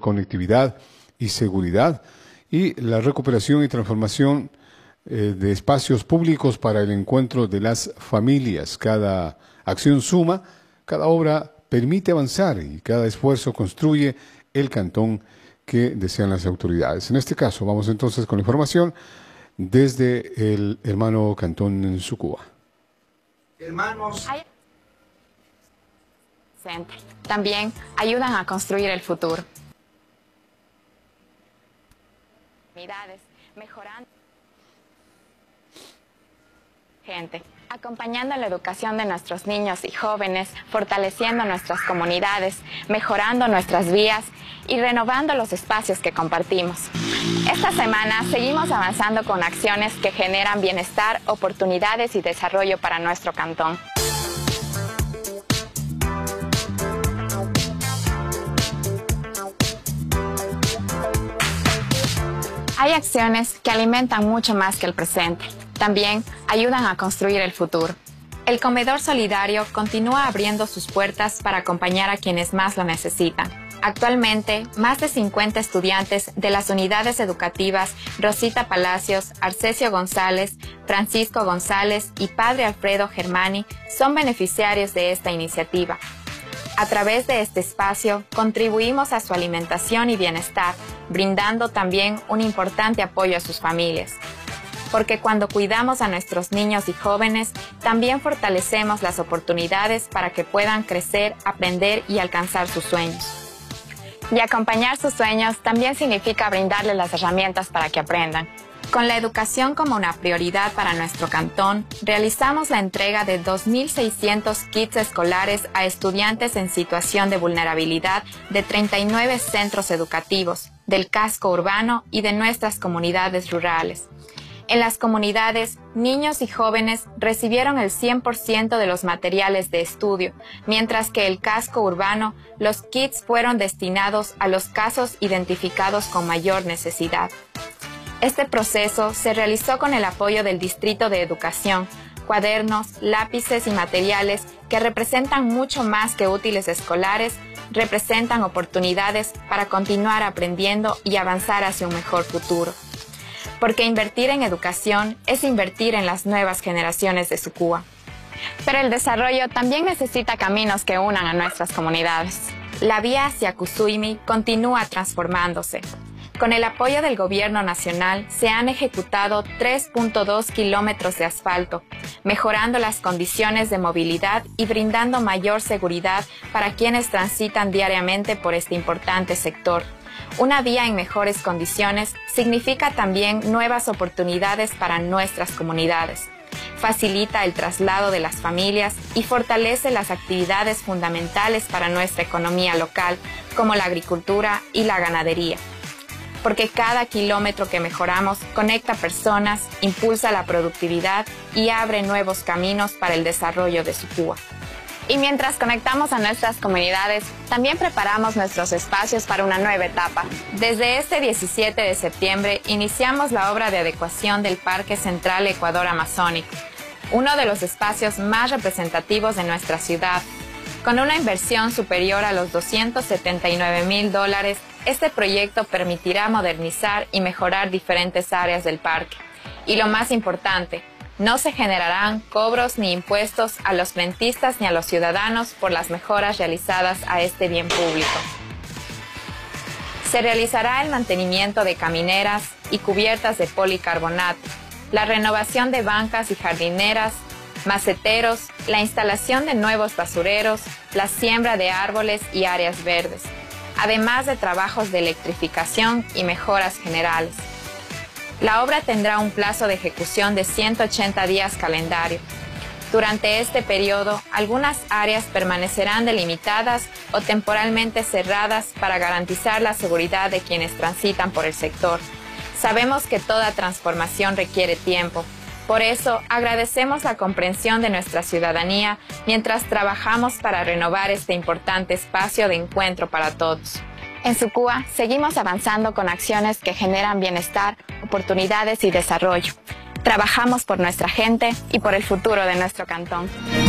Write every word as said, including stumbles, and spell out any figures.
conectividad y seguridad, y la recuperación y transformación eh, de espacios públicos para el encuentro de las familias. Cada acción suma, cada obra permite avanzar y cada esfuerzo construye el cantón que desean las autoridades. En este caso, vamos entonces con la información desde el hermano cantón Sucúa. Hermanos, también ayudan a construir el futuro. Mejorando gente, acompañando la educación de nuestros niños y jóvenes, fortaleciendo nuestras comunidades, mejorando nuestras vías y renovando los espacios que compartimos. Esta semana seguimos avanzando con acciones que generan bienestar, oportunidades y desarrollo para nuestro cantón. Hay acciones que alimentan mucho más que el presente. También ayudan a construir el futuro. El comedor solidario continúa abriendo sus puertas para acompañar a quienes más lo necesitan. Actualmente, más de cincuenta estudiantes de las unidades educativas Rosita Palacios, Arcesio González, Francisco González y Padre Alfredo Germani son beneficiarios de esta iniciativa. A través de este espacio, contribuimos a su alimentación y bienestar, brindando también un importante apoyo a sus familias. Porque cuando cuidamos a nuestros niños y jóvenes, también fortalecemos las oportunidades para que puedan crecer, aprender y alcanzar sus sueños. Y acompañar sus sueños también significa brindarles las herramientas para que aprendan. Con la educación como una prioridad para nuestro cantón, realizamos la entrega de dos mil seiscientos kits escolares a estudiantes en situación de vulnerabilidad de treinta y nueve centros educativos, del casco urbano y de nuestras comunidades rurales. En las comunidades, niños y jóvenes recibieron el cien por ciento de los materiales de estudio, mientras que el casco urbano, los kits fueron destinados a los casos identificados con mayor necesidad. Este proceso se realizó con el apoyo del Distrito de Educación, cuadernos, lápices y materiales que representan mucho más que útiles escolares, representan oportunidades para continuar aprendiendo y avanzar hacia un mejor futuro. Porque invertir en educación es invertir en las nuevas generaciones de Sucúa. Pero el desarrollo también necesita caminos que unan a nuestras comunidades. La vía hacia Cusuimi continúa transformándose. Con el apoyo del Gobierno Nacional se han ejecutado tres punto dos kilómetros de asfalto, mejorando las condiciones de movilidad y brindando mayor seguridad para quienes transitan diariamente por este importante sector. Una vía en mejores condiciones significa también nuevas oportunidades para nuestras comunidades. Facilita el traslado de las familias y fortalece las actividades fundamentales para nuestra economía local, como la agricultura y la ganadería. Porque cada kilómetro que mejoramos conecta personas, impulsa la productividad y abre nuevos caminos para el desarrollo de Sucúa. Y mientras conectamos a nuestras comunidades, también preparamos nuestros espacios para una nueva etapa. Desde este diecisiete de septiembre iniciamos la obra de adecuación del Parque Central Ecuador Amazónico, uno de los espacios más representativos de nuestra ciudad. Con una inversión superior a los doscientos setenta y nueve mil dólares, este proyecto permitirá modernizar y mejorar diferentes áreas del parque. Y lo más importante, no se generarán cobros ni impuestos a los rentistas ni a los ciudadanos por las mejoras realizadas a este bien público. Se realizará el mantenimiento de camineras y cubiertas de policarbonato, la renovación de bancas y jardineras, maceteros, la instalación de nuevos basureros, la siembra de árboles y áreas verdes, además de trabajos de electrificación y mejoras generales. La obra tendrá un plazo de ejecución de ciento ochenta días calendario. Durante este periodo, algunas áreas permanecerán delimitadas o temporalmente cerradas para garantizar la seguridad de quienes transitan por el sector. Sabemos que toda transformación requiere tiempo. Por eso, agradecemos la comprensión de nuestra ciudadanía mientras trabajamos para renovar este importante espacio de encuentro para todos. En Sucúa, seguimos avanzando con acciones que generan bienestar, oportunidades y desarrollo. Trabajamos por nuestra gente y por el futuro de nuestro cantón.